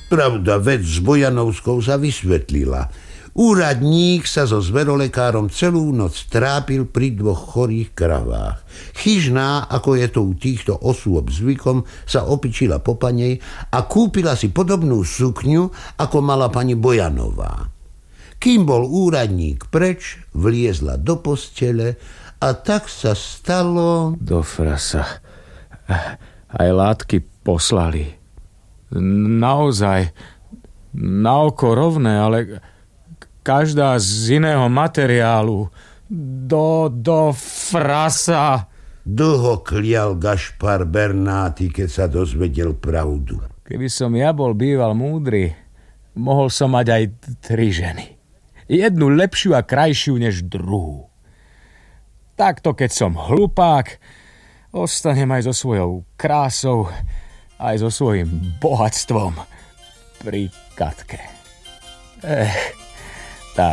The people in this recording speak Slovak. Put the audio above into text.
Pravda, vec s Bojanovskou sa vysvetlila. Úradník sa so zverolekárom celú noc trápil pri 2 chorých kravách. Chyžná, ako je to u týchto osôb zvykom, sa opičila po panej a kúpila si podobnú sukňu, ako mala pani Bojanová. Kým bol úradník preč, vliezla do postele a tak sa stalo... Do frasa. Aj látky poslali. Naozaj, na oko rovné, ale každá z iného materiálu. Do frasa. Dlho klial Gašpar Bernáty, keď sa dozvedel pravdu. Keby som ja bol býval múdry, mohol som mať aj 3 ženy. Jednu lepšiu a krajšiu než druhú. Takto, keď som hlupák, ostanem aj so svojou krásou, aj so svojím bohatstvom pri Katke.